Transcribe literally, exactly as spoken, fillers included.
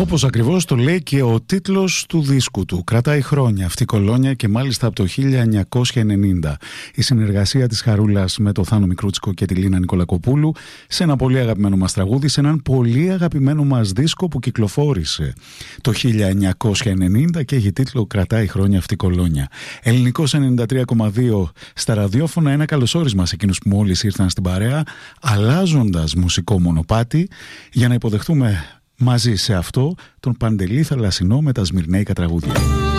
Όπως ακριβώς το λέει και ο τίτλος του δίσκου του. Κρατάει χρόνια αυτή η κολόνια και μάλιστα από το χίλια εννιακόσια ενενήντα. Η συνεργασία της Χαρούλας με το Θάνο Μικρούτσικο και τη Λίνα Νικολακοπούλου σε ένα πολύ αγαπημένο μας τραγούδι, σε έναν πολύ αγαπημένο μας δίσκο που κυκλοφόρησε το χίλια εννιακόσια ενενήντα και έχει τίτλο «Κρατάει χρόνια αυτή η κολόνια». Ελληνικός ενενήντα τρία κόμμα δύο στα ραδιόφωνα, ένα καλωσόρισμα σε εκείνους που μόλις ήρθαν στην παρέα, αλλάζοντας μουσικό μονοπάτι για να υποδεχτούμε μαζί σε αυτό τον Παντελή Θαλασσινό με τα σμυρνέικα τραγούδια.